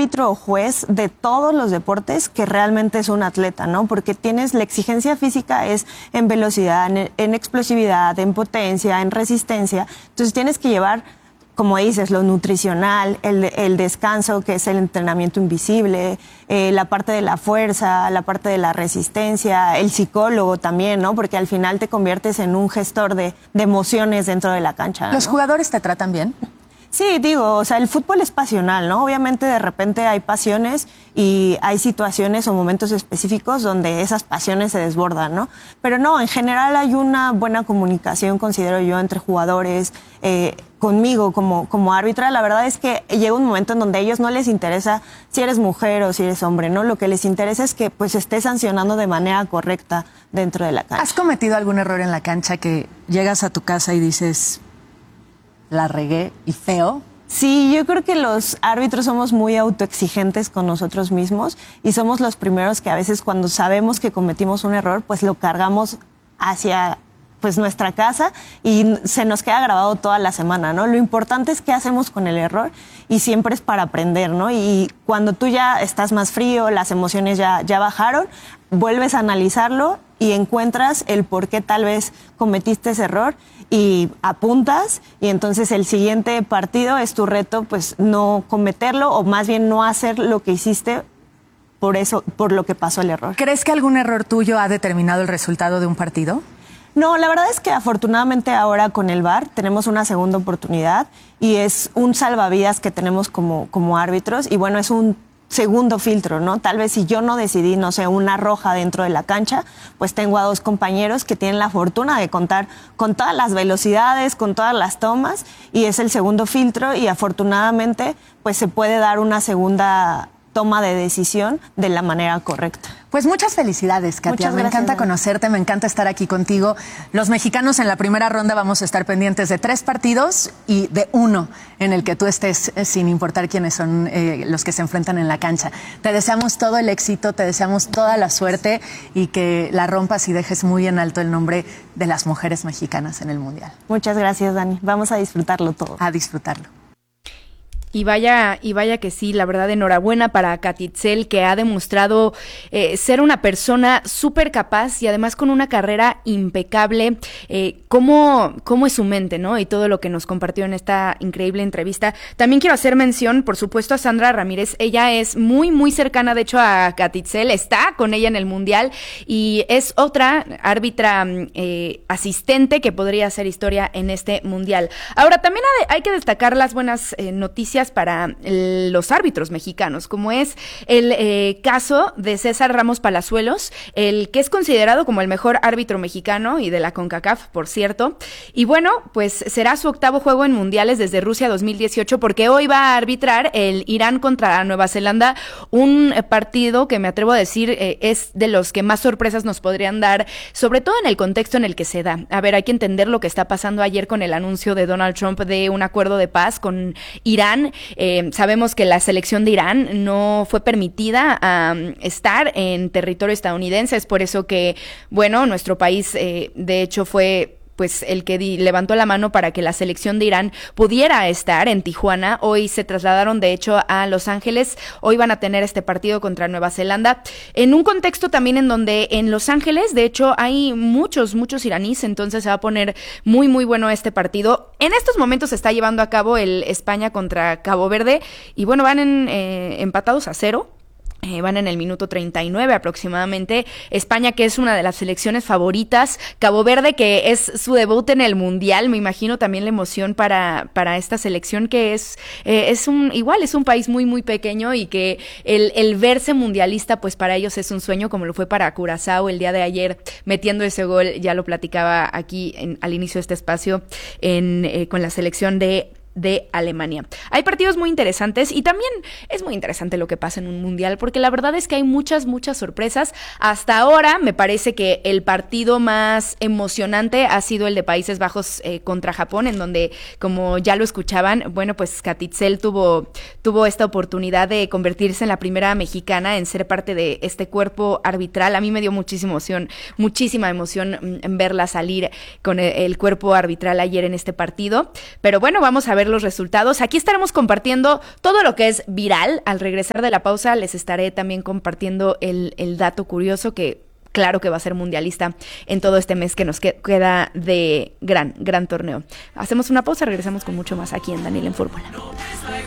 árbitro o juez de todos los deportes que realmente es un atleta, ¿no? Porque tienes, la exigencia física es en velocidad, en explosividad, en potencia, en resistencia. Entonces tienes que llevar, como dices, lo nutricional, el descanso, que es el entrenamiento invisible, la parte de la fuerza, la parte de la resistencia, el psicólogo también, ¿no? Porque al final te conviertes en un gestor de emociones dentro de la cancha, ¿no? ¿Los jugadores te tratan bien? Sí, digo, o sea, el fútbol es pasional, ¿no? Obviamente de repente hay pasiones y hay situaciones o momentos específicos donde esas pasiones se desbordan, ¿no? Pero no, en general hay una buena comunicación, considero yo, entre jugadores, conmigo como árbitra. La verdad es que llega un momento en donde a ellos no les interesa si eres mujer o si eres hombre, ¿no? Lo que les interesa es que pues estés sancionando de manera correcta dentro de la cancha. ¿Has cometido algún error en la cancha que llegas a tu casa y dices, la regué y feo? Sí, yo creo que los árbitros somos muy autoexigentes con nosotros mismos y somos los primeros que a veces cuando sabemos que cometimos un error, pues lo cargamos hacia pues nuestra casa y se nos queda grabado toda la semana, ¿no? Lo importante es qué hacemos con el error y siempre es para aprender, ¿no? Y cuando tú ya estás más frío, las emociones ya bajaron, vuelves a analizarlo y encuentras el por qué tal vez cometiste ese error y apuntas, y entonces el siguiente partido es tu reto, pues no cometerlo o más bien no hacer lo que hiciste por lo que pasó el error. ¿Crees que algún error tuyo ha determinado el resultado de un partido? No, la verdad es que afortunadamente ahora con el VAR tenemos una segunda oportunidad y es un salvavidas que tenemos como árbitros y bueno, es un segundo filtro, ¿no? Tal vez si yo no decidí, no sé, una roja dentro de la cancha, pues tengo a dos compañeros que tienen la fortuna de contar con todas las velocidades, con todas las tomas y es el segundo filtro y afortunadamente pues se puede dar una segunda toma de decisión de la manera correcta. Pues muchas felicidades, Katia. Muchas me gracias, encanta Dani. Conocerte, me encanta estar aquí contigo. Los mexicanos en la primera ronda vamos a estar pendientes de 3 partidos y de 1 en el que tú estés, sin importar quiénes son los que se enfrentan en la cancha. Te deseamos todo el éxito, te deseamos toda la suerte y que la rompas y dejes muy en alto el nombre de las mujeres mexicanas en el Mundial. Muchas gracias, Dani. Vamos a disfrutarlo todo. A disfrutarlo. Y vaya que sí, la verdad, enhorabuena para Katy Itzel, que ha demostrado ser una persona súper capaz y además con una carrera impecable. Cómo es su mente, ¿no? Y todo lo que nos compartió en esta increíble entrevista. También quiero hacer mención, por supuesto, a Sandra Ramírez. Ella es muy, muy cercana, de hecho, a Katy Itzel. Está con ella en el Mundial y es otra árbitra asistente que podría hacer historia en este Mundial. Ahora, también hay que destacar las buenas noticias para los árbitros mexicanos, como es el caso de César Ramos Palazuelos, el que es considerado como el mejor árbitro mexicano y de la CONCACAF, por cierto. Y bueno, pues será su 8º juego en mundiales desde Rusia 2018, porque hoy va a arbitrar el Irán contra Nueva Zelanda, un partido que me atrevo a decir es de los que más sorpresas nos podrían dar, sobre todo en el contexto en el que se da. A ver, hay que entender lo que está pasando ayer con el anuncio de Donald Trump de un acuerdo de paz con Irán. Sabemos que la selección de Irán no fue permitida a estar en territorio estadounidense, es por eso que, bueno, nuestro país de hecho fue pues el que levantó la mano para que la selección de Irán pudiera estar en Tijuana. Hoy se trasladaron de hecho a Los Ángeles, hoy van a tener este partido contra Nueva Zelanda, en un contexto también en donde en Los Ángeles de hecho hay muchos iraníes, entonces se va a poner muy muy bueno este partido. En estos momentos se está llevando a cabo el España contra Cabo Verde y bueno, van empatados a 0. Van en el minuto 39 aproximadamente. España, que es una de las selecciones favoritas. Cabo Verde, que es su debut en el Mundial. Me imagino también la emoción para esta selección, que es un país muy, muy pequeño y que el verse mundialista, pues para ellos es un sueño, como lo fue para Curazao el día de ayer, metiendo ese gol. Ya lo platicaba aquí al inicio de este espacio con la selección de Alemania. Hay partidos muy interesantes y también es muy interesante lo que pasa en un mundial porque la verdad es que hay muchas sorpresas. Hasta ahora me parece que el partido más emocionante ha sido el de Países Bajos contra Japón, en donde, como ya lo escuchaban, bueno, pues Katy Itzel tuvo esta oportunidad de convertirse en la primera mexicana en ser parte de este cuerpo arbitral. A mí me dio muchísima emoción verla salir con el cuerpo arbitral ayer en este partido, pero bueno, vamos a ver ver los resultados. Aquí estaremos compartiendo todo lo que es viral. Al regresar de la pausa les estaré también compartiendo el dato curioso que claro que va a ser mundialista en todo este mes que nos queda de gran torneo. Hacemos una pausa, regresamos con mucho más aquí en Daniel en Fórmula.